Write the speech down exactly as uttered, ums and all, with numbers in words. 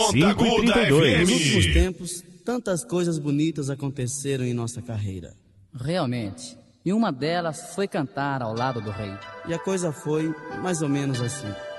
cinco e trinta e dois. Nos últimos tempos, tantas coisas bonitas aconteceram em nossa carreira. Realmente. E uma delas foi cantar ao lado do rei. E a coisa foi mais ou menos assim.